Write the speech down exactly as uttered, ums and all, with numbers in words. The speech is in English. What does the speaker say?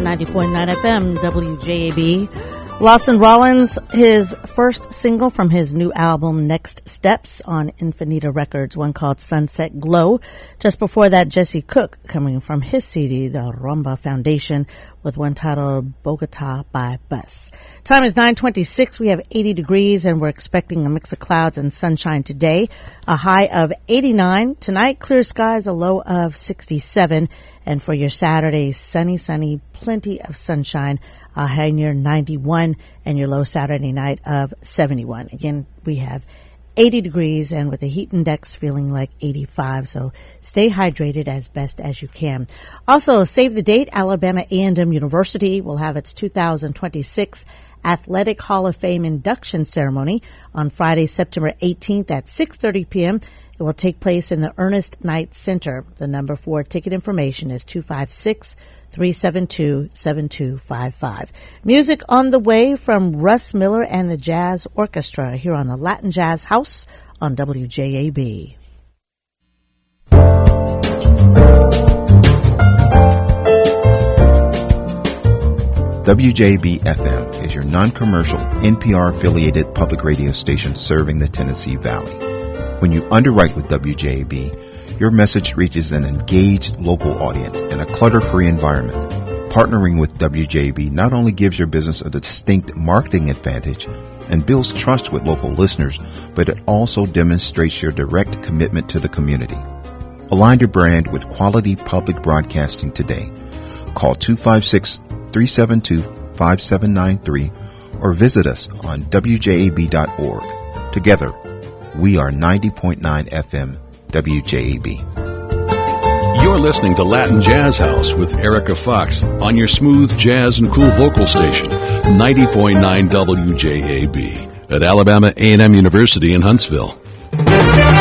ninety point nine F M, W J A B. Lawson Rollins, his first single from his new album, Next Steps, on Infinita Records, one called Sunset Glow. Just before that, Jesse Cook, coming from his C D, The Rumba Foundation, with one titled Bogota by Bus. Time is nine twenty-six. We have eighty degrees, and we're expecting a mix of clouds and sunshine today. A high of eighty-nine. Tonight, clear skies, a low of sixty-seven. And for your Saturday, sunny, sunny, plenty of sunshine, a high near ninety-one, and your low Saturday night of seventy-one. Again, we have eighty degrees, and with the heat index feeling like eighty-five, so stay hydrated as best as you can. Also, save the date, Alabama A and M University will have its two thousand twenty-six Athletic Hall of Fame induction ceremony on Friday, September eighteenth at six thirty p.m. It will take place in the Ernest Knight Center. The number for ticket information is two five six, three seven two, seven two five five. Music on the way from Russ Miller and the Jazz Orchestra here on the Latin Jazz House on W J A B. W J A B F M is your non-commercial, N P R-affiliated public radio station serving the Tennessee Valley. When you underwrite with W J A B, your message reaches an engaged local audience in a clutter-free environment. Partnering with W J A B not only gives your business a distinct marketing advantage and builds trust with local listeners, but it also demonstrates your direct commitment to the community. Align your brand with quality public broadcasting today. Call two five six, three seven two, five seven nine three or visit us on W J A B dot org. Together, we are ninety point nine F M W J A B. You're listening to Latin Jazz House with Erica Fox on your smooth jazz and cool vocal station, ninety point nine W J A B at Alabama A and M University in Huntsville.